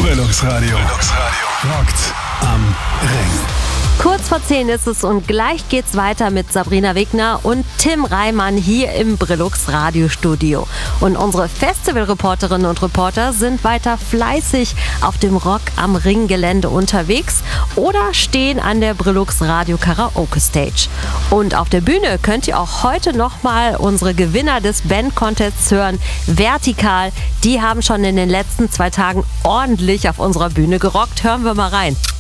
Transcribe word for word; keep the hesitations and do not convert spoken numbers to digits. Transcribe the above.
Brillux Radio. Brillux Radio. Rockt am Ring. Kurz vor zehn ist es und gleich geht's weiter mit Sabrina Wegner und Tim Reimann hier im Brillux Radiostudio. Und unsere Festivalreporterinnen und Reporter sind weiter fleißig auf dem Rock am Ring Gelände unterwegs oder stehen an der Brillux Radio Karaoke Stage. Und auf der Bühne könnt ihr auch heute nochmal unsere Gewinner des Band Contests hören. Vertikal, die haben schon in den letzten zwei Tagen ordentlich auf unserer Bühne gerockt. Hören wir mal rein.